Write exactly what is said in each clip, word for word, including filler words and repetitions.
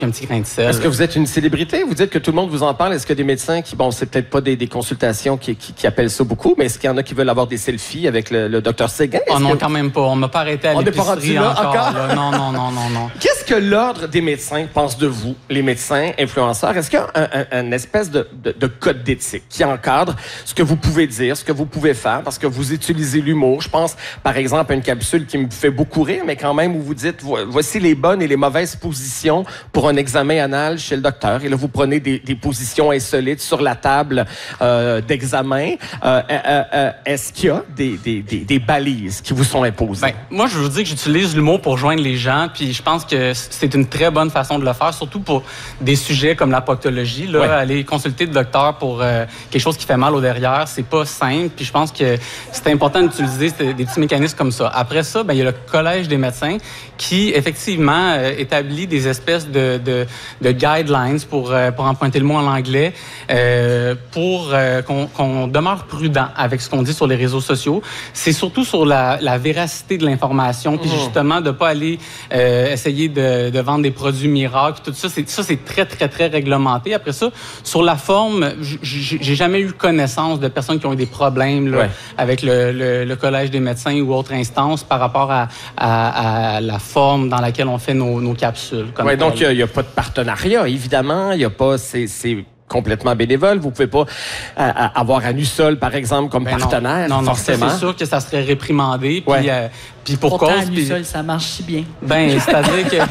un petit grain de sel. Est-ce que vous êtes une célébrité? Vous dites que tout le monde vous en parle. Est-ce que des médecins qui, bon, c'est peut-être pas des, des consultations qui, qui, qui appellent ça beaucoup, mais est-ce qu'il y en a qui veulent avoir des selfies avec le, le docteur Séguin? Oh non, que... quand même pas. On m'a pas arrêté à On l'épicerie là, encore. encore? Là. Non, non, non, non, non. Qu'est-ce que l'Ordre des médecins pense de vous, les médecins influenceurs? Est-ce qu'il y a un, un, un espèce de, de, de code d'éthique qui encadre ce que vous pouvez dire, ce que vous pouvez faire, parce que vous utilisez l'humour? Je pense, par exemple, à une capsule qui me fait beaucoup rire, mais quand même où vous dites, voici les bonnes et les mauvaises positions pour un examen anal chez le docteur. Et là, vous prenez des, des positions insolites sur la table euh, d'examen. Euh, euh, euh, est-ce qu'il y a des, des, des, des balises qui vous sont imposées? Ben, moi, je vous dis que j'utilise l'humour pour joindre les gens, puis je pense que c'est une très bonne façon de le faire, surtout pour des sujets comme la proctologie. Là, ouais. Aller consulter le docteur pour euh, quelque chose qui fait mal au derrière, c'est pas simple, puis je pense que c'est important d'utiliser des petits mécanismes comme ça. Après ça, ben, il y a le Collège des médecins qui, effectivement, euh, établit des espèces de, de, de guidelines, pour, euh, pour emprunter le mot en anglais, euh, pour euh, qu'on, qu'on demeure prudent avec ce qu'on dit sur les réseaux sociaux. C'est surtout sur la, la véracité de l'information, puis mmh. justement de ne pas aller euh, essayer de, de vendre des produits miracles, tout ça. C'est, ça, c'est très, très, très réglementé. Après ça, sur la forme, j'ai jamais eu connaissance de personnes qui ont eu des problèmes là, ouais. avec le, le, le Collège des médecins ou autre instance par rapport à, à, à la forme dans laquelle on fait nos, nos capsules. Oui, donc il n'y a, a pas de partenariat, évidemment. Il n'y a pas... C'est, c'est... complètement bénévole. Vous pouvez pas euh, avoir Anusol, par exemple, comme ben partenaire, non, non, forcément. C'est sûr que ça serait réprimandé. Puis, ouais. euh, puis pour Pourtant, cause... Anusol, puis... ça marche si bien. Ben, c'est-à-dire que...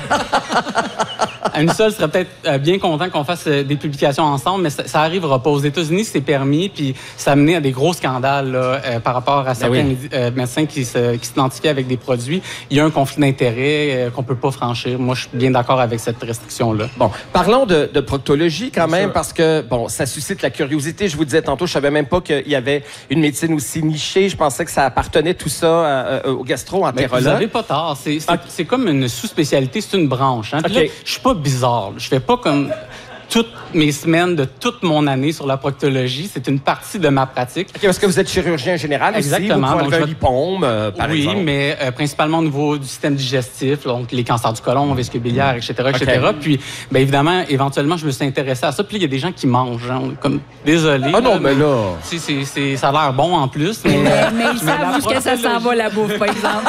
Anusol serait peut-être euh, bien content qu'on fasse euh, des publications ensemble, mais ça, ça arrivera pas. Aux États-Unis, c'est permis, puis ça a mené à des gros scandales là, euh, par rapport à certains ben oui. euh, médecins qui, se, qui s'identifient avec des produits. Il y a un conflit d'intérêts euh, qu'on peut pas franchir. Moi, je suis bien d'accord avec cette restriction-là. Bon, parlons de, de proctologie quand même, parce que, bon, ça suscite la curiosité. Je vous disais tantôt, je savais même pas qu'il y avait une médecine aussi nichée. Je pensais que ça appartenait tout ça euh, au gastro-entérologue. Vous n'avez pas tort. C'est, c'est, okay. c'est comme une sous-spécialité, c'est une branche. Hein? Okay. Là, je suis pas bizarre. Je fais pas comme toutes mes semaines de toute mon année sur la proctologie. C'est une partie de ma pratique. OK, parce que vous êtes chirurgien général Exactement. aussi, vous pouvez enlever un lipome, euh, par oui, exemple. Oui, mais euh, principalement au niveau du système digestif, donc les cancers du côlon, vesicule biliaire, et cetera, et cetera. Okay. Puis, bien évidemment, éventuellement, je me suis intéressé à ça. Puis là, il y a des gens qui mangent. Hein, comme, désolé. Ah non, là, mais là... C'est, c'est, c'est, ça a l'air bon en plus. Mais, mais, mais ils savent où que ça s'en va, la bouffe, par exemple.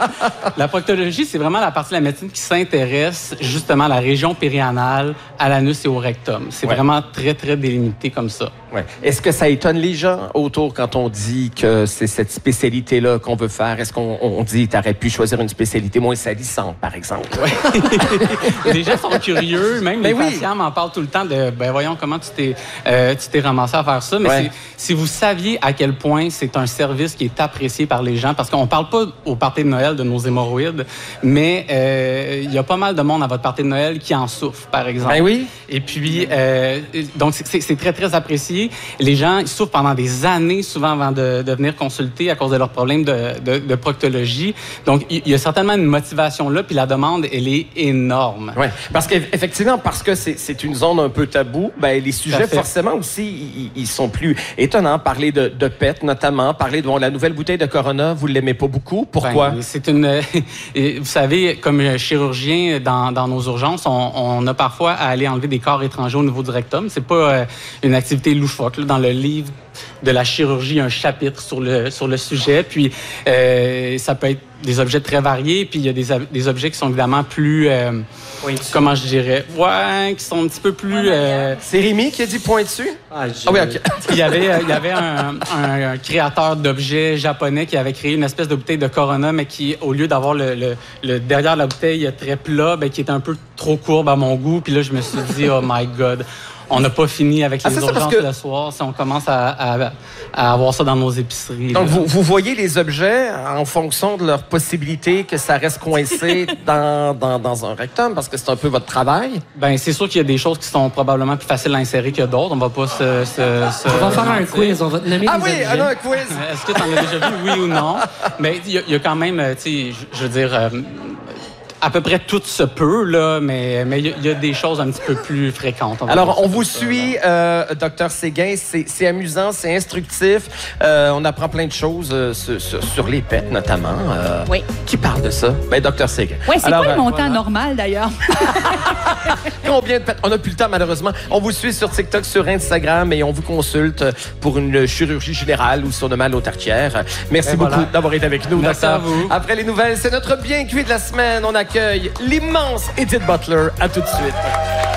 La proctologie, c'est vraiment la partie de la médecine qui s'intéresse justement à la région périanale, à l'anus et au rectum. C'est ouais. vraiment très, très délimité comme ça. Ouais. Est-ce que ça étonne les gens autour quand on dit que c'est cette spécialité-là qu'on veut faire? Est-ce qu'on on dit que tu aurais pu choisir une spécialité moins salissante, par exemple? Ouais. Les gens sont curieux. Même ben les oui. patients m'en parlent tout le temps de « ben voyons comment tu t'es, euh, tu t'es ramassé à faire ça ». Mais ouais. si vous saviez à quel point c'est un service qui est apprécié par les gens, parce qu'on ne parle pas au party de Noël de nos hémorroïdes, mais il euh, y a pas mal de monde à votre party de Noël qui en souffre, par exemple. Ben oui. Et puis, euh, donc c'est, c'est, c'est très, très apprécié. Les gens ils souffrent pendant des années, souvent, avant de, de venir consulter à cause de leurs problèmes de, de, de proctologie. Donc, il y a certainement une motivation là, puis la demande, elle est énorme. Oui, parce qu'effectivement, parce que c'est, c'est une zone un peu taboue, ben, les sujets, forcément, aussi, ils, ils sont plus étonnants. Parler de, de P E T, notamment, parler de bon, la nouvelle bouteille de Corona, vous ne l'aimez pas beaucoup. Pourquoi? Ben, c'est une... Vous savez, comme chirurgien dans, dans nos urgences, on, on a parfois à aller enlever des corps étrangers au niveau du rectum. C'est pas euh, une activité loufoque. Là, dans le livre de la chirurgie, il y a un chapitre sur le, sur le sujet. Puis, euh, ça peut être des objets très variés. Puis, il y a des, des objets qui sont évidemment plus... Euh, oui, comment je dirais? Ouais, qui sont un petit peu plus... Euh... C'est Rémi qui a dit pointu? Ah, je... ah oui, OK. il y avait, il y avait un, un, un créateur d'objets japonais qui avait créé une espèce de bouteille de Corona, mais qui, au lieu d'avoir le, le, le derrière la bouteille très plat, ben, qui était un peu trop courbe à mon goût. Puis là, je me suis dit, oh my God... On n'a pas fini avec les ah, urgences que... le soir si on commence à, à, à avoir ça dans nos épiceries. Donc, vous, vous voyez les objets en fonction de leur possibilité que ça reste coincé dans, dans, dans un rectum, parce que c'est un peu votre travail? Bien, c'est sûr qu'il y a des choses qui sont probablement plus faciles à insérer que d'autres. On va pas se... se, se on va faire un quiz. On va te nommer ah des oui, objets. alors un quiz! Est-ce que tu en as déjà vu, oui ou non? Mais il y, y a quand même, tu sais, je veux dire... Euh, à peu près tout se peut, là, mais mais il y, y a des choses un petit peu plus fréquentes. On Alors, on vous suit, euh, docteur Séguin. C'est, c'est amusant, c'est instructif. Euh, on apprend plein de choses euh, sur, sur, sur les pets, notamment. Euh, oui. Qui parle de ça? Ben, docteur Séguin. Oui, c'est Alors, quoi le montant voilà. normal, d'ailleurs? Combien de pets? On n'a plus le temps, malheureusement. On vous suit sur TikTok, sur Instagram et on vous consulte pour une chirurgie générale ou sur le mal aux tartières. Merci Et beaucoup voilà. d'avoir été avec nous, Merci docteur. à vous. Après les nouvelles, c'est notre bien cuit de la semaine. On accueille l'immense Edith Butler. À tout de suite.